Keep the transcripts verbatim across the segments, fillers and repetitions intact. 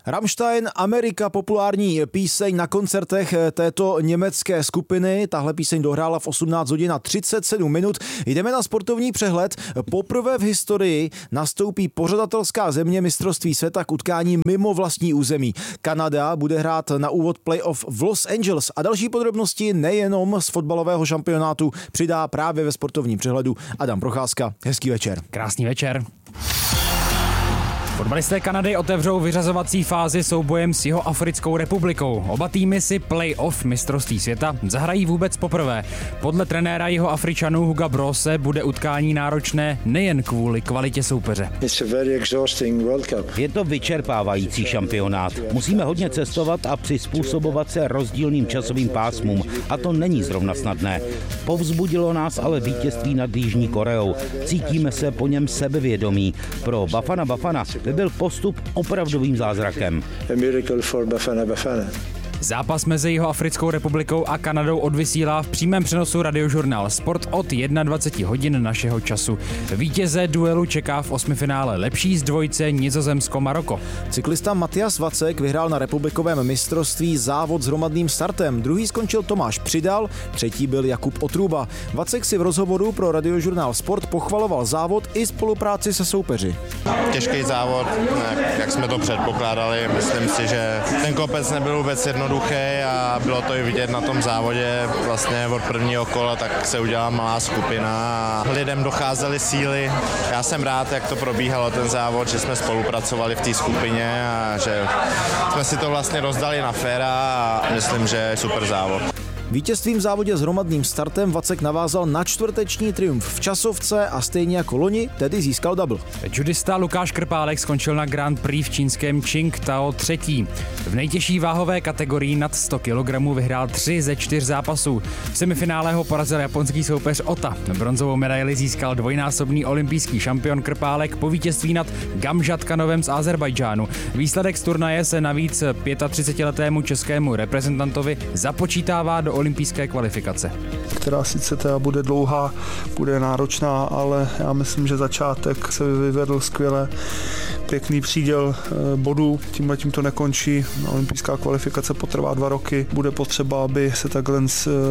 Rammstein, Amerika, populární píseň na koncertech této německé skupiny. Tahle píseň dohrála v osmnáct hodin a třicet sedm minut. Jdeme na sportovní přehled. Poprvé v historii nastoupí pořadatelská země mistrovství světa k utkání mimo vlastní území. Kanada bude hrát na úvod playoff v Los Angeles a další podrobnosti nejenom z fotbalového šampionátu přidá právě ve sportovním přehledu Adam Procházka. Hezký večer. Krásný večer. Fotbalisté Kanady otevřou vyřazovací fázi soubojem s Jihoafrickou republikou. Oba týmy si play-off mistrovství světa zahrají vůbec poprvé. Podle trenéra Jihoafričanů Huga Brose bude utkání náročné nejen kvůli kvalitě soupeře. Je to vyčerpávající šampionát. Musíme hodně cestovat a přizpůsobovat se rozdílným časovým pásmům. A to není zrovna snadné. Povzbudilo nás ale vítězství nad Jižní Koreou. Cítíme se po něm sebevědomí. Pro Bafana Bafana by byl postup opravdovým zázrakem. Zápas mezi Jihoafrickou republikou a Kanadou odvysílá v přímém přenosu Radiožurnál Sport od dvacet jedna hodin našeho času. Vítěze duelu čeká v osmifinále lepší z dvojice Nizozemsko-Maroko. Cyklista Matias Vacek vyhrál na republikovém mistrovství závod s hromadným startem. Druhý skončil Tomáš Přidal, třetí byl Jakub Otruba. Vacek si v rozhovoru pro Radiožurnál Sport pochvaloval závod i spolupráci se soupeři. Těžký závod, jak jsme to předpokládali. Myslím si, že ten kopec nebyl vůbec jednoduchý a bylo to i vidět na tom závodě. Vlastně od prvního kola tak se udělala malá skupina a lidem docházely síly. Já jsem rád, jak to probíhalo ten závod, že jsme spolupracovali v té skupině a že jsme si to vlastně rozdali na féra a myslím, že je super závod. Vítězstvím v závodě s hromadným startem Vacek navázal na čtvrteční triumf v časovce a stejně jako loni tedy získal double. Judista Lukáš Krpálek skončil na Grand Prix v čínském Qingdao třetí. V nejtěžší váhové kategorii nad sto kilogramů vyhrál tři ze čtyř zápasů. V semifinále ho porazil japonský soupeř Ota. Bronzovou medaili získal dvojnásobný olympijský šampion Krpálek po vítězství nad Gamžatkanovem z Azerbajdžánu. Výsledek z turnaje se navíc třicetipětiletému českému reprezentantovi započítává do olympijské kvalifikace. Která sice teda bude dlouhá, bude náročná, ale já myslím, že začátek se vyvedl skvěle. Pěkný příděl bodů, tímhle tím to nekončí. Olympijská kvalifikace potrvá dva roky. Bude potřeba, aby se takhle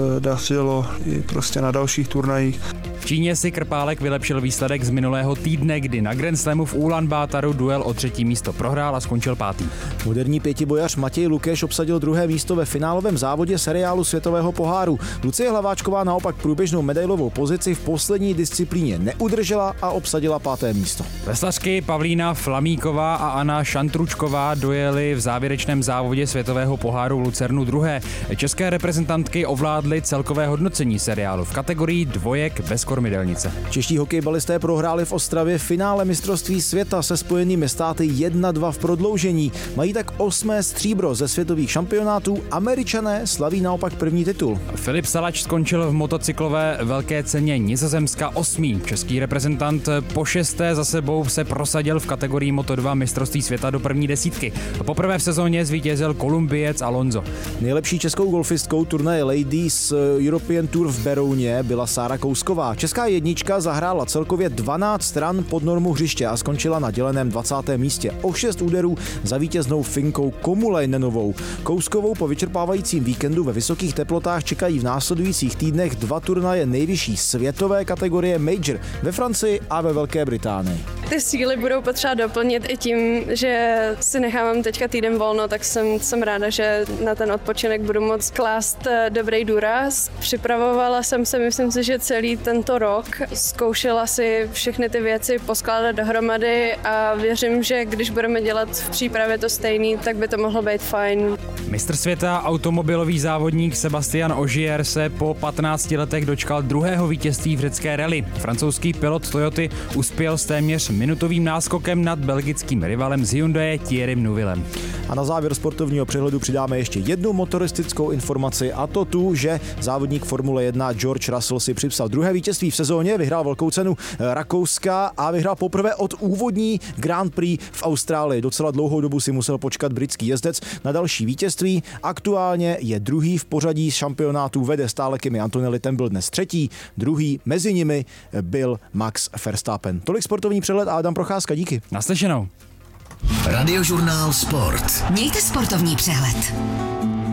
dařilo i prostě na dalších turnajích. V Číně si Krpálek vylepšil výsledek z minulého týdne, kdy na Grand Slamu v Ulan Bátaru duel o třetí místo prohrál a skončil pátý. Moderní pětibojař Matěj Lukeš obsadil druhé místo ve finálovém závodě seriálu světového poháru. Lucie Hlaváčková naopak průběžnou medailovou pozici v poslední disciplíně neudržela a obsadila páté místo. Veslařky Pavlína Flamíková a Anna Šantručková dojeli v závěrečném závodě světového poháru v Lucernu druhé. České reprezentantky ovládly celkové hodnocení seriálu v kategorii dvojek bez kormidelnice. Čeští hokejbalisté prohráli v Ostravě finále mistrovství světa se Spojenými státy jedna dva v prodloužení. Mají tak osmé stříbro ze světových šampionátů, Američané slaví naopak první titul. Filip Salač skončil v motocyklové velké ceně Nizozemska osmý. Český reprezentant po šesté za sebou se prosadil v kategorii Moto dva mistrovství světa do první desítky. Poprvé v sezóně zvítězil Kolumbiec Alonso. Nejlepší českou golfistkou turnaje Ladies European Tour v Berouně byla Sára Kousková. Česká jednička zahrála celkově dvanáct ran pod normu hřiště a skončila na děleném dvacátém místě o šest úderů za vítěznou Finkou Komulajnenovou. Kouskovou po vyčerpávajícím víkendu ve vysokých teplotách čekají v následujících týdnech dva turnaje nejvyšší světové kategorie Major ve Francii a ve Velké Británii. Ty síly budou potřeba doplnit i tím, že si nechávám teďka týden volno, tak jsem, jsem ráda, že na ten odpočinek budu moct klást dobrý důraz. Připravovala jsem se, myslím si, že celý tento rok. Zkoušela si všechny ty věci poskládat dohromady a věřím, že když budeme dělat v přípravě to stejný, tak by to mohlo být fajn. Mistr světa automobilový závodník Sebastian Ogier se po patnácti letech dočkal druhého vítězství v řecké rally. Francouzský pilot Toyoty uspěl s téměř minutovým náskokem nad belgickým rivalem z Hyundai Thierrym Neuvillem. A na závěr sportovního přehledu přidáme ještě jednu motoristickou informaci, a to tu, že závodník Formule jedna George Russell si připsal druhé vítězství v sezóně, vyhrál velkou cenu Rakouska a vyhrál poprvé od úvodní Grand Prix v Austrálii. Docela dlouhou dobu si musel počkat britský jezdec na další vítězství. Aktuálně je druhý v pořadí šampionátu, vede stále Kimi Antonelli, ten byl dnes třetí, druhý mezi nimi byl Max Verstappen. Tolik sportovní přehled a Adam Procházka, díky. Naslyšenou. Radiožurnál Sport. Mějte sportovní přehled.